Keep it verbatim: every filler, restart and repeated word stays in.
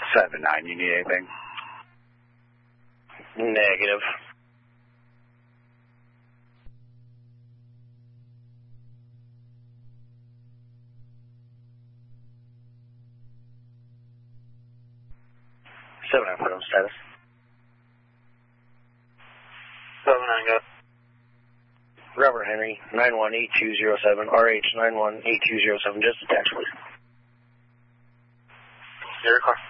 seven nine, you need anything? Negative. seven nine for status. seven nine, go. Robert Henry, nine one eight two zero seven, R H nine one eight two zero seven, just a tax, please. Your car.